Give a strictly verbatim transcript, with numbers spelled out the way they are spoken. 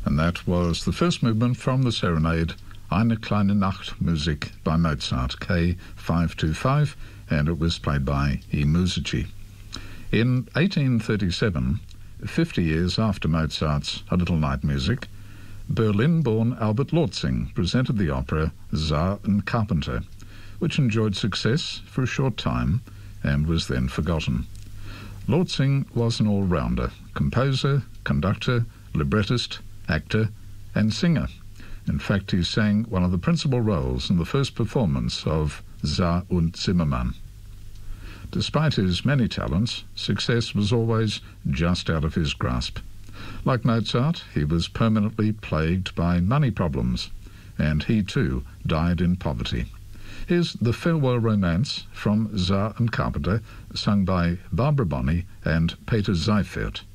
and that was the first movement from the serenade Eine kleine Nachtmusik by Mozart, K five two five, and it was played by I Musici. In eighteen thirty-seven, fifty years after Mozart's A Little Night Music, Berlin-born Albert Lortzing presented the opera Czar and Carpenter, which enjoyed success for a short time and was then forgotten. Lortzing was an all-rounder, composer, conductor, librettist, actor, and singer. In fact, he sang one of the principal roles in the first performance of Czar und Zimmermann. Despite his many talents, success was always just out of his grasp. Like Mozart, he was permanently plagued by money problems, and he too died in poverty. Here's The Farewell Romance from Czar and Carpenter, sung by Barbara Bonney and Peter Seifert.